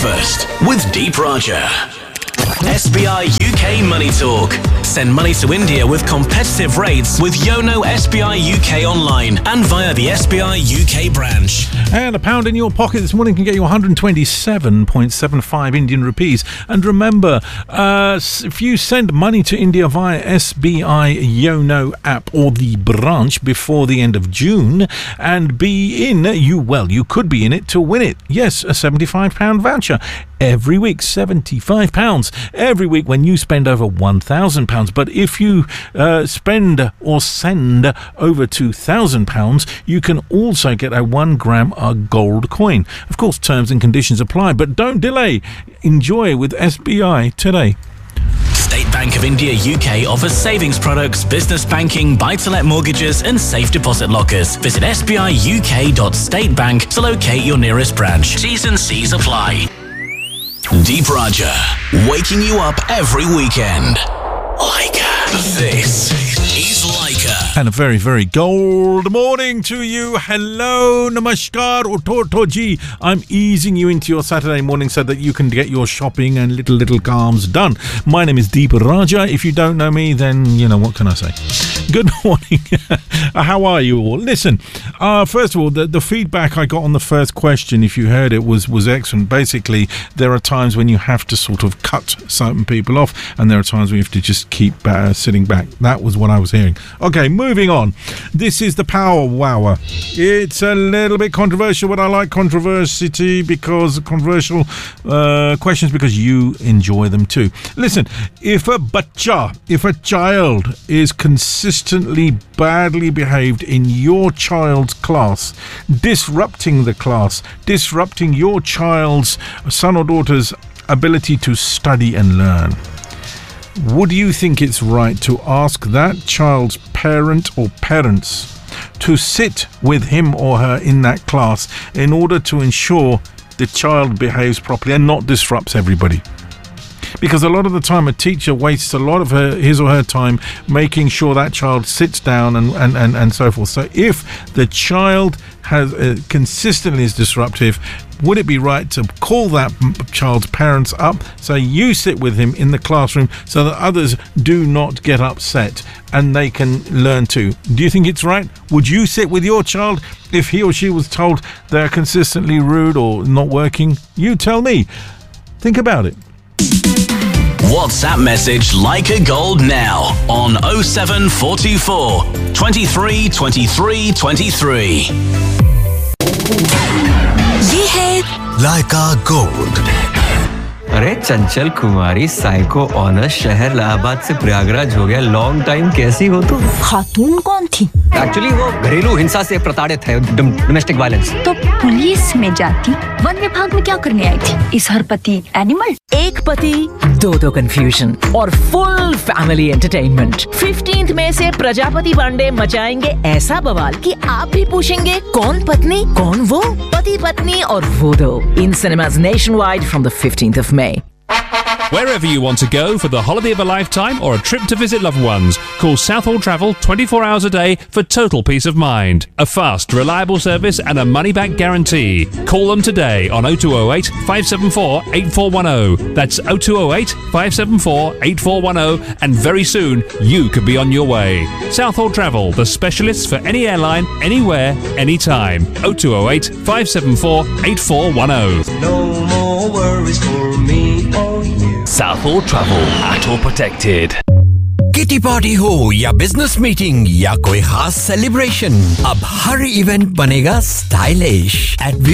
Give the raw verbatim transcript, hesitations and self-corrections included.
Breakfast with Deep Raja. S B I U K Money Talk. Send money to India with competitive rates with Yono S B I U K online and via the S B I U K branch. And a pound in your pocket this morning can get you one hundred twenty-seven point seven five Indian rupees. And remember, uh, if you send money to India via S B I Yono app or the branch before the end of June and be in, you well, you could be in it to win it. Yes, a seventy-five pound voucher. Every week, seventy-five pounds. Every week when you spend over one thousand pounds. But if you uh, spend or send over two thousand pounds, you can also get a one gram of gold coin. Of course, terms and conditions apply, but don't delay. Enjoy with S B I today. State Bank of India U K offers savings products, business banking, buy-to-let mortgages and safe deposit lockers. Visit s b i u k dot state bank to locate your nearest branch. T's and C's apply. Deep Raja, waking you up every weekend. Leica. This is Leica. And a very, very gold morning to you. Hello, namaskar, Utotoji. I'm easing you into your Saturday morning so that you can get your shopping and little, little calms done. My name is Deep Raja. If you don't know me, then, you know, what can I say? Good morning. How are you all? Listen, uh, first of all, the, the feedback I got on the first question, if you heard it, was, was excellent. Basically, there are times when you have to sort of cut certain people off, and there are times when you have to just keep uh, sitting back. That was what I was hearing. Okay, moving on. This is the Power Wower. It's a little bit controversial, but I like controversy because controversial uh, questions because you enjoy them too. Listen, if a bacha, if a child is consistently badly behaved in your child's class, disrupting the class, disrupting your child's son or daughter's ability to study and learn, would you think it's right to ask that child's parent or parents to sit with him or her in that class in order to ensure the child behaves properly and not disrupts everybody? Because a lot of the time a teacher wastes a lot of her, his or her time making sure that child sits down and, and, and, and so forth. So if the child has uh, consistently is disruptive, would it be right to call that child's parents up, say you sit with him in the classroom so that others do not get upset and they can learn too? Do you think it's right? Would you sit with your child if he or she was told they're consistently rude or not working? You tell me. Think about it. WhatsApp message Leica Gold now on oh seven four two four, twenty-three, twenty-three, twenty-three. ये है Leica Gold. अरे चंचल कुमारी psycho honours शहर इलाहाबाद से प्रयागराज हो गया long time कैसी हो तुम खातून कौन थी एक्चुअली वो घरेलू हिंसा से प्रताड़ित है डोमेस्टिक वायलेंस तो पुलिस में जाती वन विभाग में क्या करने आई थी इस हर पति एनिमल एक पति दो दो कंफ्यूजन और फुल फैमिली एंटरटेनमेंट फिफ्टींथ मई से प्रजापति पांडे मचाएंगे ऐसा बवाल कि आप भी पूछेंगे कौन पत्नी कौन वो पति पत्नी और वो दो इन cinemas nationwide from the fifteenth of May. Wherever you want to go for the holiday of a lifetime or a trip to visit loved ones, call Southall Travel twenty-four hours a day for total peace of mind. A fast, reliable service and a money-back guarantee. Call them today on oh two oh eight, five seven four, eight four one oh. That's oh two oh eight, five seven four, eight four one oh, and very soon you could be on your way. Southall Travel, the specialists for any airline, anywhere, anytime. oh two oh eight, five seven four, eight four one oh. No more worries for me or you. Southall Travel, at or protected. Kitty party हो या business meeting या कोई खास celebration, अब हर event बनेगा stylish eight